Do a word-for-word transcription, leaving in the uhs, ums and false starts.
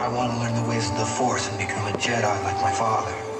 I want to learn the ways of the Force and become a Jedi like my father.